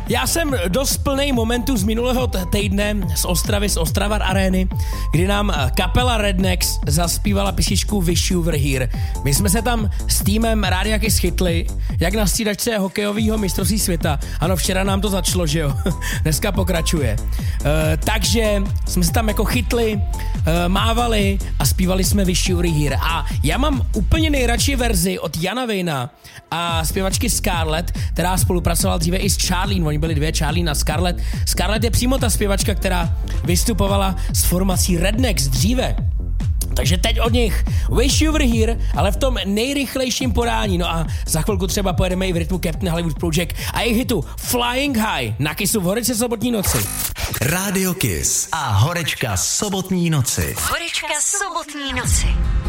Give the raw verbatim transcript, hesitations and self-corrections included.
Já jsem dost plnej momentů z minulého týdne z Ostravy, z Ostravar Arény, kdy nám kapela Rednecks zaspívala písničku Wish You Were Here. My jsme se tam s týmem Rádia Kiss chytli, jak na střídačce hokejového mistrovství světa. Ano, včera nám to začalo, že jo? Dneska pokračuje. E, takže jsme se tam jako chytli, e, mávali a zpívali jsme Wish You Were Here. A já mám úplně nejradši verzi od Jana Vejna a zpěvačky Scarlett, která spolupracovala dříve i s Charlene. Oni byli dvě, Charlene a Scarlett. Scarlett je přímo ta zpěvačka, která vystupovala s formací Rednecks dříve. Takže teď od nich Wish You Were Here, ale v tom nejrychlejším podání. No a za chvilku třeba pojedeme i v rytmu Captain Hollywood Project a jejich hitu Flying High na Kissu v Horečce sobotní noci. Rádio Kiss a Horečka sobotní noci. Horečka sobotní noci.